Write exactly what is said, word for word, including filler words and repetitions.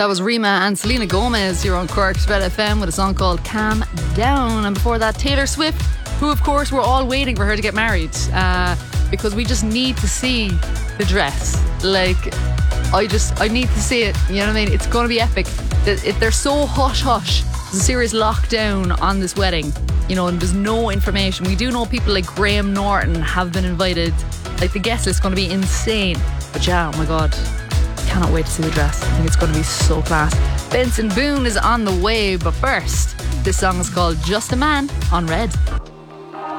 That was Rima and Selena Gomez. You're on Cork's Red F M with a song called Calm Down. And before that, Taylor Swift, who of course we're all waiting for her to get married, uh, because we just need to see the dress. Like, I just, I need to see it. You know what I mean? It's going to be epic. They're so hush hush. There's a serious lockdown on this wedding, you know, and there's no information. We do know people like Graham Norton have been invited. Like, the guest list is going to be insane. But yeah, oh my God, cannot wait to see the dress. I think it's going to be so class. Benson Boone is on the way, but first, this song is called Just a Man on Red.